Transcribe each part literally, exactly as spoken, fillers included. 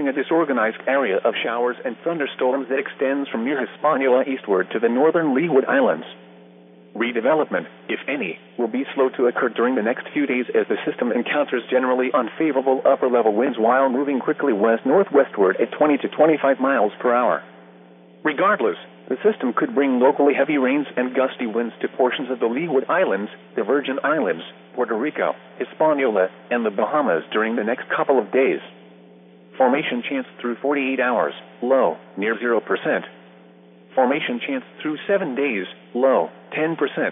including a disorganized area of showers and thunderstorms that extends from near Hispaniola eastward to the northern Leeward Islands. Redevelopment, if any, will be slow to occur during the next few days as the system encounters generally unfavorable upper-level winds while moving quickly west-northwestward at twenty to twenty-five miles per hour. Regardless, the system could bring locally heavy rains and gusty winds to portions of the Leeward Islands, the Virgin Islands, Puerto Rico, Hispaniola, and the Bahamas during the next couple of days. Formation chance through forty-eight hours, low, near zero percent. Formation chance through seven days, low, ten percent.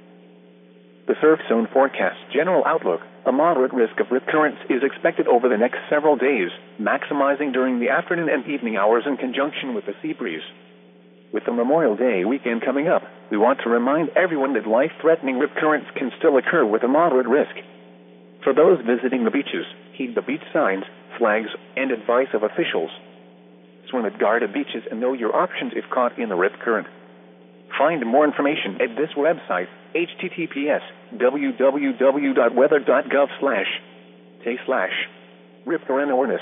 The surf zone forecast general outlook, a moderate risk of rip currents is expected over the next several days, maximizing during the afternoon and evening hours in conjunction with the sea breeze. With the Memorial Day weekend coming up, we want to remind everyone that life-threatening rip currents can still occur with a moderate risk. For those visiting the beaches, heed the beach signs, flags, and advice of officials. Swim at guarded beaches and know your options if caught in the rip current. Find more information at this website, h t t p s w w w dot weather dot gov slash t slash rip current awareness.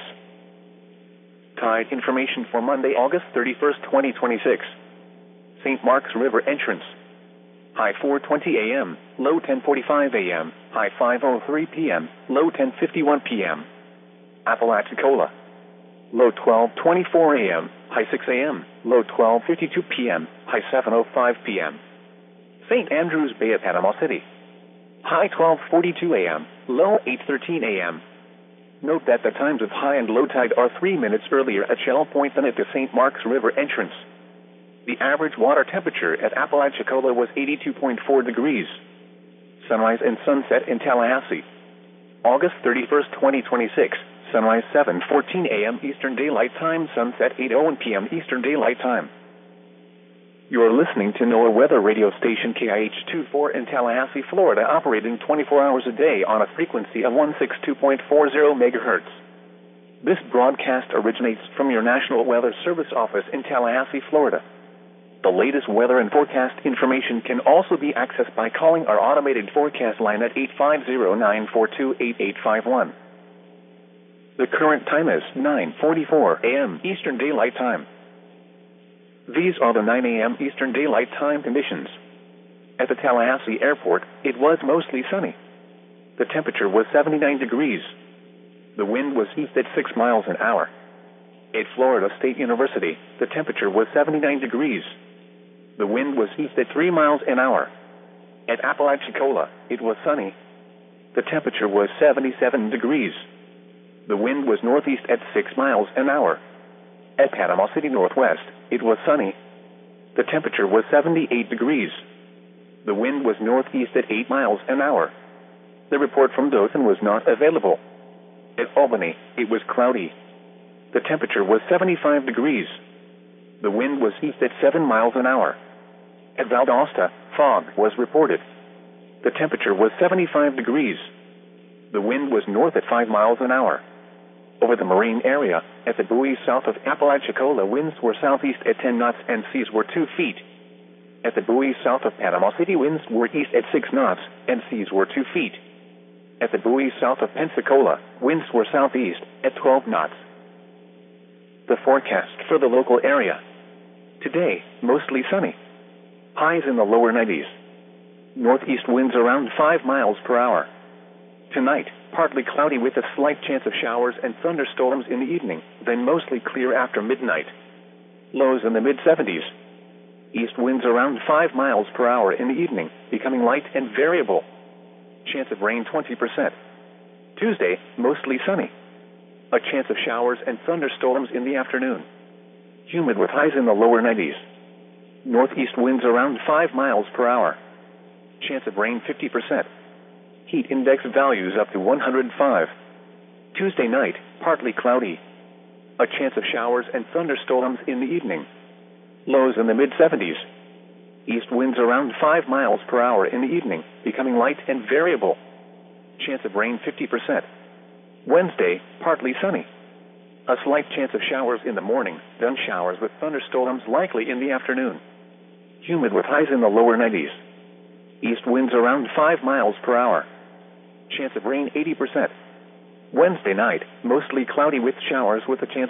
Tide information for Monday, August thirty-first, twenty twenty-six. Saint Mark's River entrance. High four twenty a m, low ten forty-five a m, high five oh three p m, low ten fifty-one p m Apalachicola. Low twelve twenty-four a m, high six a m, low twelve fifty-two p m, high seven oh five p m Saint Andrews Bay at Panama City. High twelve forty-two a m, low eight thirteen a m Note that the times of high and low tide are three minutes earlier at Shell Point than at the Saint Mark's River entrance. The average water temperature at Apalachicola was eighty-two point four degrees. Sunrise and sunset in Tallahassee. August thirty-first, twenty twenty-six. Sunrise seven fourteen a m Eastern Daylight Time, sunset eight oh one p m Eastern Daylight Time. You are listening to NOAA weather radio station K I H twenty-four in Tallahassee, Florida, operating twenty-four hours a day on a frequency of one sixty-two point four zero megahertz. This broadcast originates from your National Weather Service office in Tallahassee, Florida. The latest weather and forecast information can also be accessed by calling our automated forecast line at eight five zero, nine four two, eight eight five one. The current time is nine forty-four a m Eastern Daylight Time. These are the nine a m Eastern Daylight Time conditions. At the Tallahassee Airport, it was mostly sunny. The temperature was seventy-nine degrees. The wind was east at six miles an hour. At Florida State University, the temperature was seventy-nine degrees. The wind was east at three miles an hour. At Apalachicola, it was sunny. The temperature was seventy-seven degrees. The wind was northeast at six miles an hour. At Panama City Northwest, it was sunny. The temperature was seventy-eight degrees. The wind was northeast at eight miles an hour. The report from Dothan was not available. At Albany, it was cloudy. The temperature was seventy-five degrees. The wind was east at seven miles an hour. At Valdosta, fog was reported. The temperature was seventy-five degrees. The wind was north at five miles an hour. Over the marine area, at the buoys south of Apalachicola, winds were southeast at ten knots and seas were two feet. At the buoys south of Panama City, winds were east at six knots and seas were two feet. At the buoys south of Pensacola, winds were southeast at twelve knots. The forecast for the local area. Today, mostly sunny. Highs in the lower nineties. Northeast winds around five miles per hour. Tonight, partly cloudy with a slight chance of showers and thunderstorms in the evening, then mostly clear after midnight. Lows in the mid seventies. East winds around five miles per hour in the evening, becoming light and variable. Chance of rain twenty percent. Tuesday, mostly sunny. A chance of showers and thunderstorms in the afternoon. Humid with highs in the lower nineties. Northeast winds around five miles per hour. Chance of rain fifty percent. Heat index values up to one hundred five. Tuesday night, partly cloudy. A chance of showers and thunderstorms in the evening. Lows in the mid seventies. East winds around five miles per hour in the evening, becoming light and variable. Chance of rain fifty percent. Wednesday, partly sunny. A slight chance of showers in the morning, then showers with thunderstorms likely in the afternoon. Humid with highs in the lower nineties. East winds around five miles per hour. Chance of rain eighty percent. Wednesday night, mostly cloudy with showers with a chance